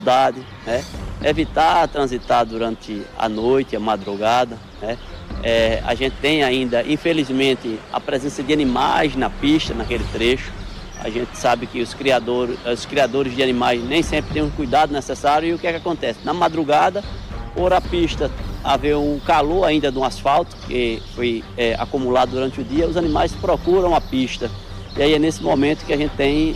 né? Evitar transitar durante a noite, a madrugada, né? A gente tem ainda, infelizmente, a presença de animais na pista, naquele trecho. A gente sabe que os criadores de animais nem sempre têm o cuidado necessário e o que é que acontece? Na madrugada, por a pista haver um calor ainda no asfalto, que foi acumulado durante o dia, os animais procuram a pista. E aí é nesse momento que a gente tem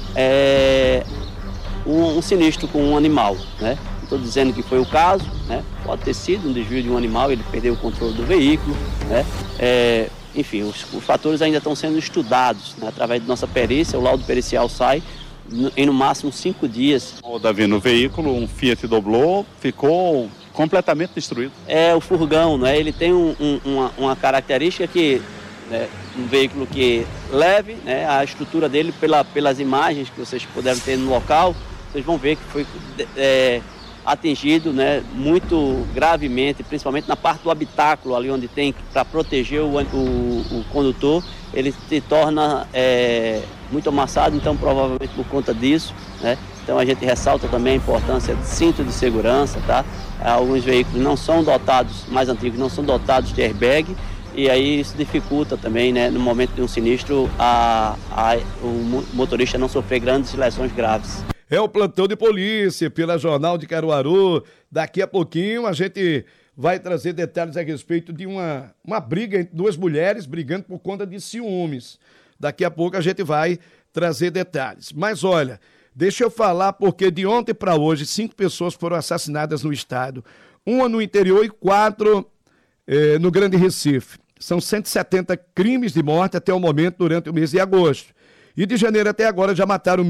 um sinistro com um animal, né? Não estou dizendo que foi o caso, né? Pode ter sido um desvio de um animal, ele perdeu o controle do veículo, né? Enfim, os fatores ainda estão sendo estudados, né? Através de nossa perícia. O laudo pericial sai em no máximo 5 dias. O Davi, no veículo, um Fiat Doblô ficou completamente destruído. O furgão, né? Ele tem uma característica que, né, um veículo que leve, né, a estrutura dele, pelas imagens que vocês puderam ter no local, vocês vão ver que foi atingido, né, muito gravemente, principalmente na parte do habitáculo, ali onde tem para proteger o condutor, ele se torna muito amassado, então provavelmente por conta disso, né? Então a gente ressalta também a importância de cinto de segurança, tá? Alguns veículos não são dotados, mais antigos, não são dotados de airbag, e aí isso dificulta também, né, no momento de um sinistro, o motorista não sofrer grandes lesões graves. É o plantão de polícia pela Jornal de Caruaru. Daqui a pouquinho a gente vai trazer detalhes a respeito de uma briga entre duas mulheres brigando por conta de ciúmes. Daqui a pouco a gente vai trazer detalhes. Mas olha, deixa eu falar porque de ontem para hoje 5 pessoas foram assassinadas no estado. Uma no interior e 4 no Grande Recife. São 170 crimes de morte até o momento durante o mês de agosto. E de janeiro até agora já mataram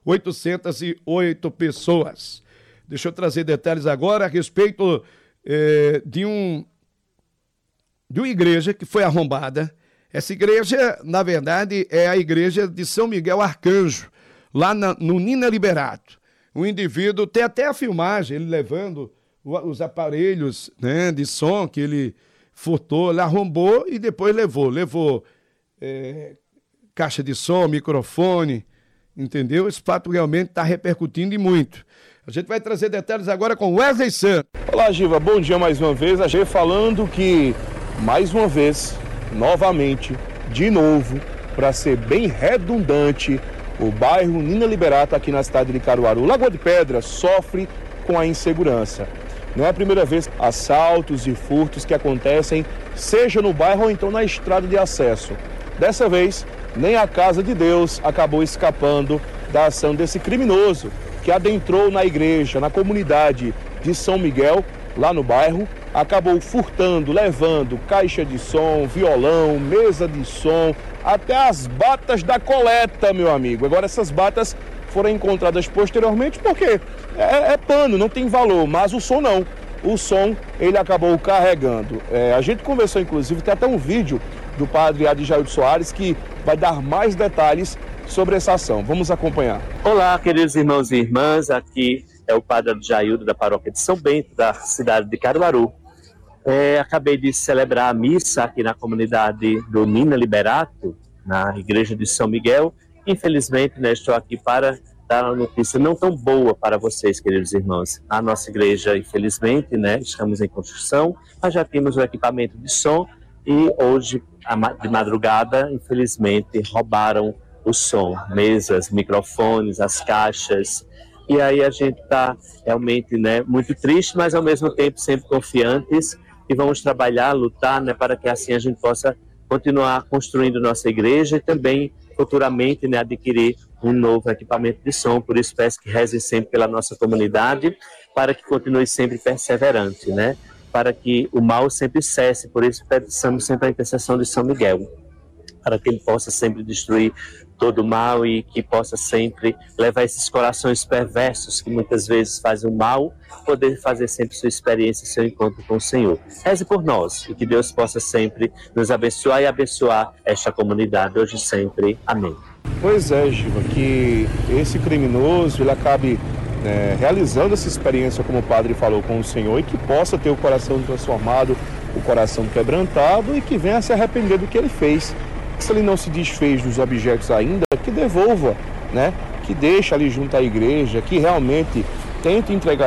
1.808 pessoas. Deixa eu trazer detalhes agora a respeito de uma igreja que foi arrombada. Essa igreja, na verdade, é a igreja de São Miguel Arcanjo, lá no Nina Liberato. O indivíduo, tem até a filmagem, ele levando os aparelhos, de som que ele furtou, ele arrombou e depois levou caixa de som, microfone, entendeu? Esse fato realmente está repercutindo e muito. A gente vai trazer detalhes agora com Wesley Santos. Olá, Giva, bom dia mais uma vez. A gente falando que, mais uma vez, novamente, de novo, para ser bem redundante, o bairro Nina Liberato, aqui na cidade de Caruaru, Lagoa de Pedra, sofre com a insegurança. Não é a primeira vez assaltos e furtos que acontecem, seja no bairro ou então na estrada de acesso. Dessa vez, nem a Casa de Deus acabou escapando da ação desse criminoso que adentrou na igreja, na comunidade de São Miguel, lá no bairro, acabou furtando, levando caixa de som, violão, mesa de som, até as batas da coleta, meu amigo. Agora essas batas foram encontradas posteriormente porque é pano, não tem valor, mas o som não. O som ele acabou carregando. A gente conversou, inclusive, tem até um vídeo do padre Adjaildo Soares que vai dar mais detalhes sobre essa ação. Vamos acompanhar. Olá, queridos irmãos e irmãs, aqui é o padre Adjaildo da paróquia de São Bento, da cidade de Caruaru. Acabei de celebrar a missa aqui na comunidade do Nina Liberato, na igreja de São Miguel. Infelizmente, estou aqui para dar uma notícia não tão boa para vocês, queridos irmãos. A nossa igreja, infelizmente, estamos em construção, mas já temos o equipamento de som e hoje, de madrugada, infelizmente, roubaram o som, mesas, microfones, as caixas. E aí a gente está realmente muito triste, mas ao mesmo tempo sempre confiantes e vamos trabalhar, lutar para que assim a gente possa continuar construindo nossa igreja e também futuramente adquirir um novo equipamento de som. Por isso peço que rezem sempre pela nossa comunidade para que continue sempre perseverante, para que o mal sempre cesse. Por isso peçamos sempre a intercessão de São Miguel, para que ele possa sempre destruir todo o mal e que possa sempre levar esses corações perversos que muitas vezes fazem o mal, poder fazer sempre sua experiência, seu encontro com o Senhor. Reze por nós e que Deus possa sempre nos abençoar e abençoar esta comunidade hoje e sempre. Amém. Pois é, Giva, que esse criminoso ele acabe realizando essa experiência, como o padre falou, com o Senhor, e que possa ter o coração transformado, o coração quebrantado e que venha se arrepender do que ele fez. Se ele não se desfez dos objetos ainda, que devolva, que deixe ali junto à igreja, que realmente tento entregar